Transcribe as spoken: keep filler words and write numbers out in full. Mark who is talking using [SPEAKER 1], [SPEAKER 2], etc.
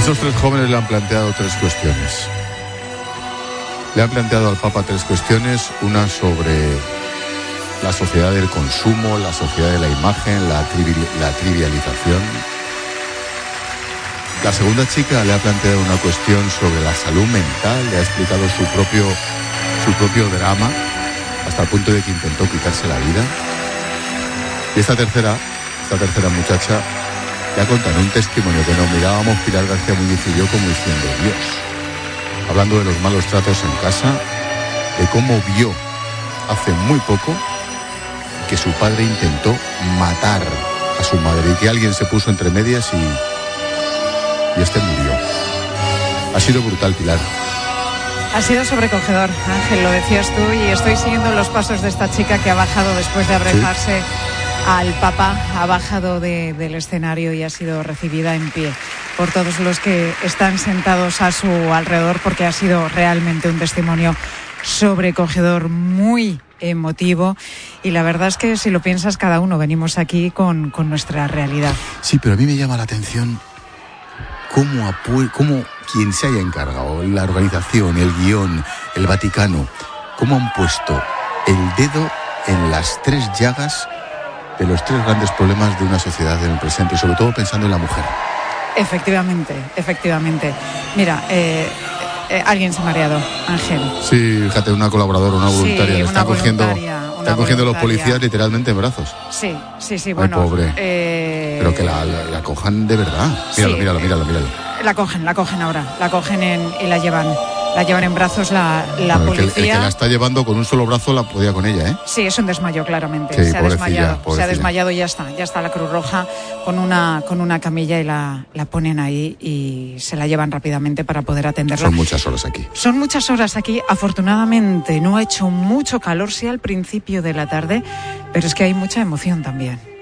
[SPEAKER 1] Estos tres jóvenes le han planteado tres cuestiones. Le han planteado al Papa tres cuestiones, una sobre la sociedad del consumo, la sociedad de la imagen, la, trivi- la trivialización. La segunda chica le ha planteado una cuestión sobre la salud mental, le ha explicado su propio, su propio drama, hasta el punto de que intentó quitarse la vida. Y esta tercera, esta tercera muchacha, le ha contado un testimonio que nos mirábamos Pilar García Muñiz y yo como diciendo, Dios, hablando de los malos tratos en casa, de cómo vio hace muy poco que su padre intentó matar a su madre y que alguien se puso entre medias y, y este murió. Ha sido brutal, Pilar.
[SPEAKER 2] Ha sido sobrecogedor, Ángel, lo decías tú, y estoy siguiendo los pasos de esta chica que ha bajado después de abrazarse ¿Sí? al Papa, ha bajado de, del escenario y ha sido recibida en pie por todos los que están sentados a su alrededor, porque ha sido realmente un testimonio sobrecogedor, muy emotivo, y la verdad es que si lo piensas, cada uno venimos aquí con, con nuestra realidad.
[SPEAKER 1] Sí, pero a mí me llama la atención cómo, apu- cómo quien se haya encargado, la organización, el guión, el Vaticano, cómo han puesto el dedo en las tres llagas de los tres grandes problemas de una sociedad en el presente, y sobre todo pensando en la mujer.
[SPEAKER 2] Efectivamente, efectivamente. Mira, eh, eh, alguien se ha mareado, Ángel.
[SPEAKER 1] Sí, fíjate, una colaboradora, una voluntaria,
[SPEAKER 2] sí,
[SPEAKER 1] le están cogiendo, están cogiendo los policías literalmente en brazos.
[SPEAKER 2] Sí, sí, sí, bueno.
[SPEAKER 1] Ay, pobre.
[SPEAKER 2] Eh...
[SPEAKER 1] Pero que la, la, la cojan de verdad. Míralo, sí, míralo, míralo, míralo.
[SPEAKER 2] La cogen, la cogen ahora, la cogen en, y la llevan. La llevan en brazos la, la
[SPEAKER 1] bueno,
[SPEAKER 2] policía.
[SPEAKER 1] El que, el que la está llevando con un solo brazo la podía con ella, ¿eh?
[SPEAKER 2] Sí, es un desmayo, claramente.
[SPEAKER 1] Sí,
[SPEAKER 2] se ha desmayado,
[SPEAKER 1] pobrecilla.
[SPEAKER 2] se ha desmayado y ya está. Ya está la Cruz Roja con una, con una camilla y la, la ponen ahí y se la llevan rápidamente para poder atenderla.
[SPEAKER 1] Son muchas horas aquí.
[SPEAKER 2] Son muchas horas aquí. Afortunadamente no ha hecho mucho calor, sí al principio de la tarde, pero es que hay mucha emoción también.